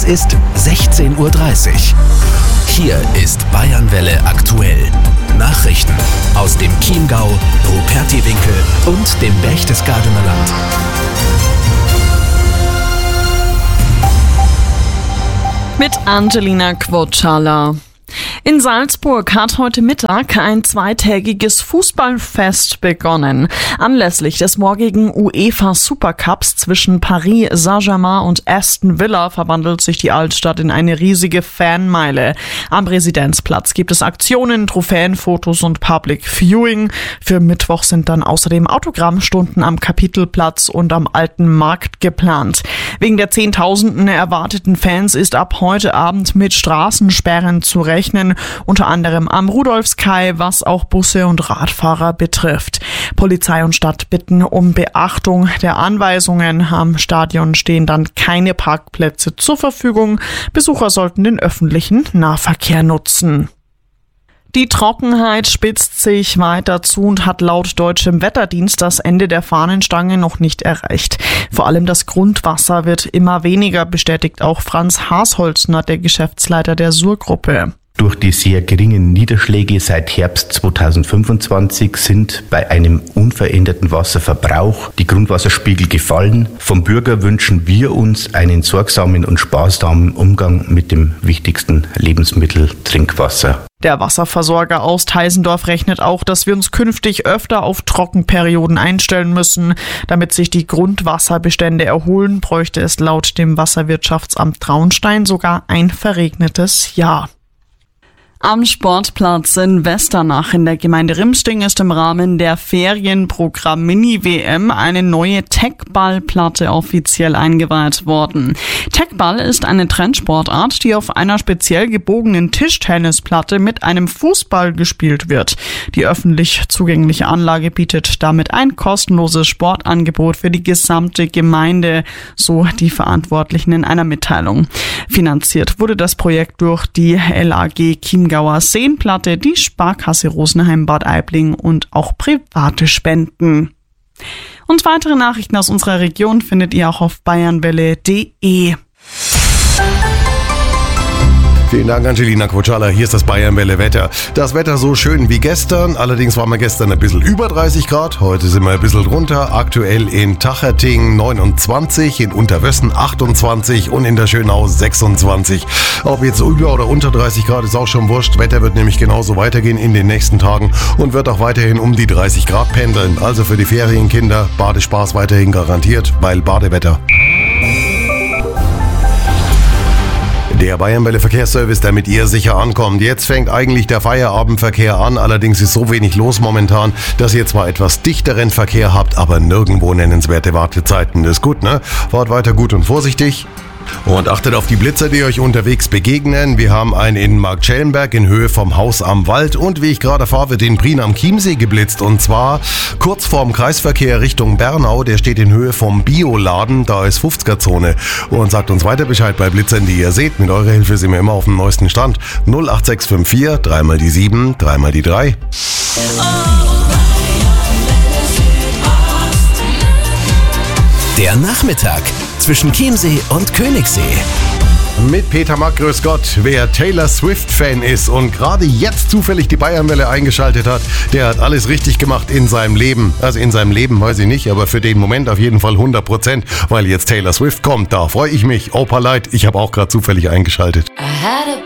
ist 16:30 Uhr. Hier ist Bayernwelle aktuell. Nachrichten aus dem Chiemgau, Rupertiwinkel und dem Berchtesgadener Land. Mit Angelina Quotschala. In Salzburg hat heute Mittag ein zweitägiges Fußballfest begonnen. Anlässlich des morgigen UEFA Supercups zwischen Paris Saint-Germain und Aston Villa verwandelt sich die Altstadt in eine riesige Fanmeile. Am Residenzplatz gibt es Aktionen, Trophäenfotos und Public Viewing. Für Mittwoch sind dann außerdem Autogrammstunden am Kapitelplatz und am Alten Markt geplant. Wegen der Zehntausenden erwarteten Fans ist ab heute Abend mit Straßensperren zu rechnen, unter anderem am Rudolfskai, was auch Busse und Radfahrer betrifft. Polizei und Stadt bitten um Beachtung der Anweisungen. Am Stadion stehen dann keine Parkplätze zur Verfügung. Besucher sollten den öffentlichen Nahverkehr nutzen. Die Trockenheit spitzt sich weiter zu und hat laut deutschem Wetterdienst das Ende der Fahnenstange noch nicht erreicht. Vor allem das Grundwasser wird immer weniger, bestätigt auch Franz Haasholzner, der Geschäftsleiter der Sur-Gruppe. Durch die sehr geringen Niederschläge seit Herbst 2025 sind bei einem unveränderten Wasserverbrauch die Grundwasserspiegel gefallen. Vom Bürger wünschen wir uns einen sorgsamen und sparsamen Umgang mit dem wichtigsten Lebensmittel Trinkwasser. Der Wasserversorger aus Teisendorf rechnet auch, dass wir uns künftig öfter auf Trockenperioden einstellen müssen. Damit sich die Grundwasserbestände erholen, bräuchte es laut dem Wasserwirtschaftsamt Traunstein sogar ein verregnetes Jahr. Am Sportplatz in Westernach in der Gemeinde Rimsting ist im Rahmen der Ferienprogramm Mini-WM eine neue Techballplatte offiziell eingeweiht worden. Techball ist eine Trendsportart, die auf einer speziell gebogenen Tischtennisplatte mit einem Fußball gespielt wird. Die öffentlich zugängliche Anlage bietet damit ein kostenloses Sportangebot für die gesamte Gemeinde, so die Verantwortlichen in einer Mitteilung. Finanziert wurde das Projekt durch die LAG Chiemgauer Seenplatte, die Sparkasse Rosenheim Bad Aibling und auch private Spenden. Und weitere Nachrichten aus unserer Region findet ihr auch auf bayernwelle.de. Vielen Dank, Angelina Quotschala. Hier ist das Bayernwelle Wetter. Das Wetter so schön wie gestern. Allerdings waren wir gestern ein bisschen über 30 Grad. Heute sind wir ein bisschen drunter. Aktuell in Tacherting 29, in Unterwössen 28 und in der Schönau 26. Ob jetzt über oder unter 30 Grad ist auch schon wurscht. Wetter wird nämlich genauso weitergehen in den nächsten Tagen und wird auch weiterhin um die 30 Grad pendeln. Also für die Ferienkinder Badespaß weiterhin garantiert, weil Badewetter. Der Bayernwelle Verkehrsservice, der mit ihr sicher ankommt. Jetzt fängt eigentlich der Feierabendverkehr an. Allerdings ist so wenig los momentan, dass ihr zwar etwas dichteren Verkehr habt, aber nirgendwo nennenswerte Wartezeiten. Das ist gut, ne? Fahrt weiter gut und vorsichtig. Und achtet auf die Blitzer, die euch unterwegs begegnen. Wir haben einen in Marktschellenberg in Höhe vom Haus am Wald. Und wie ich gerade fahre, wird in Prien am Chiemsee geblitzt. Und zwar kurz vorm Kreisverkehr Richtung Bernau. Der steht in Höhe vom Bioladen. Da ist 50er-Zone. Und sagt uns weiter Bescheid bei Blitzern, die ihr seht. Mit eurer Hilfe sind wir immer auf dem neuesten Stand. 08654 3 mal die 7, 3 mal die 3. Der Nachmittag zwischen Chiemsee und Königssee. Mit Peter Mack, grüß Gott. Wer Taylor Swift-Fan ist und gerade jetzt zufällig die Bayernwelle eingeschaltet hat, der hat alles richtig gemacht in seinem Leben. Also in seinem Leben weiß ich nicht, aber für den Moment auf jeden Fall 100%, weil jetzt Taylor Swift kommt. Da freue ich mich. Opa Leid, ich habe auch gerade zufällig eingeschaltet.